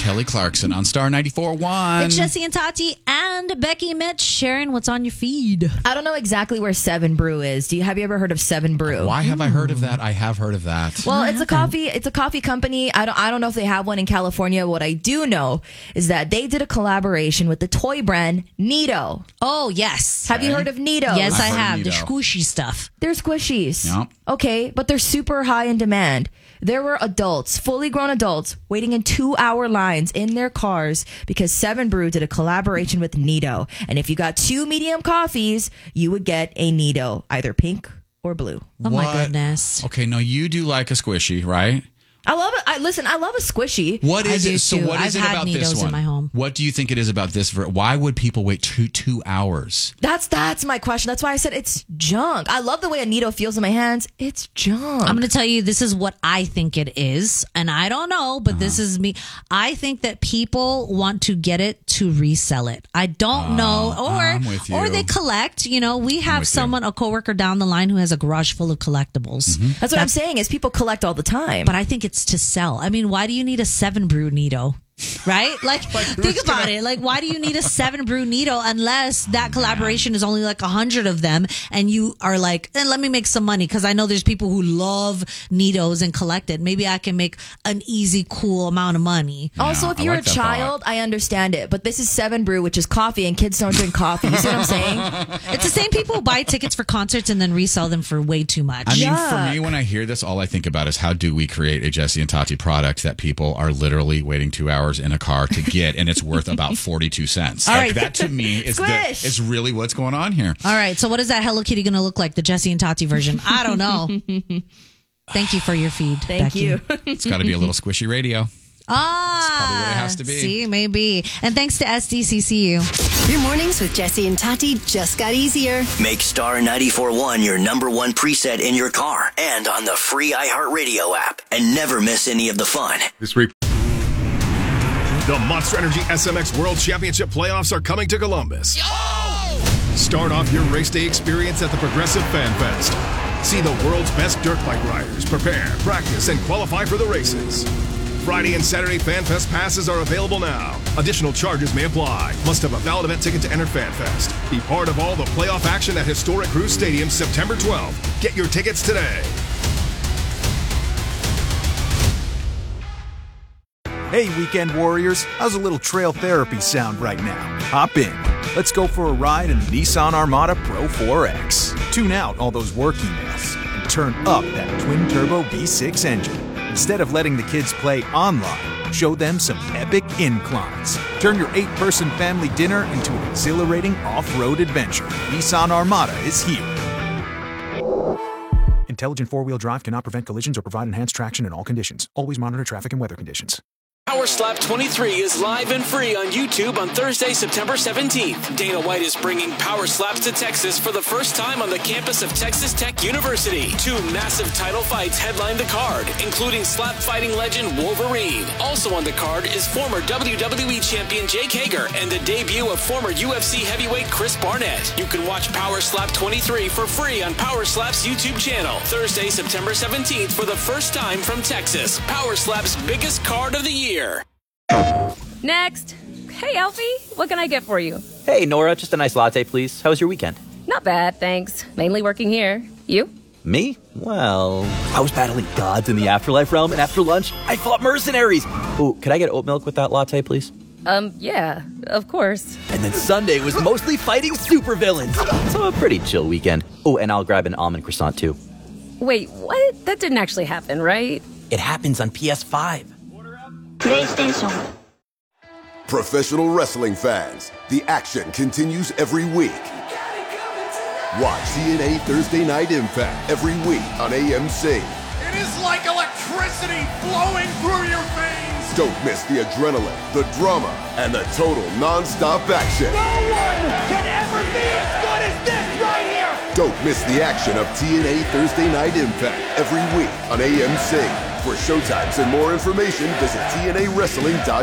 Kelly Clarkson on Star 94.1. It's Jesse and Tati and Becky Mitch. Sharon, what's on your feed? I don't know exactly where Seven Brew is. Have you ever heard of Seven Brew? Why have I heard of that? I have heard of that. Well, it's a coffee company. I don't know if they have one in California. What I do know is that they did a collaboration with the toy brand Neato. Oh, yes. Have you heard of Neato? Yes, I I've heard of have. The Neato. squishy stuff. They're squishies. Yep. Okay, but they're super high in demand. There were adults, fully grown adults, waiting in 2-hour lines in their cars because Seven Brew did a collaboration with Neato. And if you got 2 medium coffees, you would get a Neato, either pink or blue. Oh, my goodness. Okay, no, you do like a squishy, right? I love it. I love a squishy. What is I do it? So too. what is I've it had about this Neatos one? in my home. What do you think it is about this? Why would people wait two hours? That's my question. That's why I said it's junk. I love the way a Neato feels in my hands. It's junk. I'm going to tell you, this is what I think it is. And I don't know, but this is me. I think that people want to get it to resell it. I don't know. I'm with you. Or they collect. You know, we have with you. a coworker down the line who has a garage full of collectibles. That's what I'm saying is people collect all the time. But I think it's to sell. I mean, why do you need a 7 Brew Neato? Right? Like think about it. Like, why do you need a 7 Brew Neato unless that collaboration is only like 100 of them and you are like, let me make some money because I know there's people who love Neatos and collect it. Maybe I can make an easy, cool amount of money. Also, if you're like a that child, I understand it. But this is 7 Brew, which is coffee, and kids don't drink coffee. You see what I'm saying? It's the same people who buy tickets for concerts and then resell them for way too much. I mean, Yuck. for me, when I hear this, all I think about is how do we create a Jesse and Tati product that people are literally waiting 2 hours in a car to get, and it's worth about 42 cents. All Like, right. that to me is Squish. is really what's going on here. All right. So what is that Hello Kitty going to look like? The Jesse and Tati version? I don't know. Thank you for your feed. Thank Becky. you. It's got to be a little squishy radio. probably what it has to be. See, maybe. And thanks to SDCCU. Your mornings with Jesse and Tati just got easier. Make Star 94.1 your number one preset in your car and on the free iHeartRadio app. And never miss any of the fun. This week, the Monster Energy SMX World Championship playoffs are coming to Columbus. Start off your race day experience at the Progressive Fan Fest. See the world's best dirt bike riders prepare, practice, and qualify for the races. Friday and Saturday Fan Fest passes are available now. Additional charges may apply. Must have a valid event ticket to enter Fan Fest. Be part of all the playoff action at historic Cruz Stadium September 12th. Get your tickets today. Hey, weekend warriors, how's a little trail therapy sound right now? Hop in. Let's go for a ride in the Nissan Armada Pro 4X. Tune out all those work emails and turn up that twin-turbo V6 engine. Instead of letting the kids play online, show them some epic inclines. Turn your 8-person family dinner into an exhilarating off-road adventure. Nissan Armada is here. Intelligent four-wheel drive cannot prevent collisions or provide enhanced traction in all conditions. Always monitor traffic and weather conditions. Power Slap 23 is live and free on YouTube on Thursday, September 17th. Dana White is bringing Power Slaps to Texas for the first time on the campus of Texas Tech University. 2 massive title fights headline the card, including slap fighting legend Wolverine. Also on the card is former WWE champion Jake Hager and the debut of former UFC heavyweight Chris Barnett. You can watch Power Slap 23 for free on Power Slap's YouTube channel. Thursday, September 17th for the first time from Texas. Power Slap's biggest card of the year. Next. Hey, Alfie, what can I get for you? Hey, Nora, just a nice latte, please. How was your weekend? Not bad, thanks. Mainly working here. You? Me? Well, I was battling gods in the afterlife realm, and after lunch, I fought mercenaries. Ooh, could I get oat milk with that latte, please? Yeah, of course. And then Sunday was mostly fighting supervillains. So a pretty chill weekend. Oh, and I'll grab an almond croissant, too. Wait, what? That didn't actually happen, right? It happens on PS5. PlayStation. Professional wrestling fans, the action continues every week. Watch TNA Thursday Night Impact every week on AMC. It is like electricity flowing through your veins. Don't miss the adrenaline, the drama, and the total non-stop action. No one can ever be as good as this right here. Don't miss the action of TNA Thursday Night Impact every week on AMC. For showtimes and more information, visit TNAWrestling.com.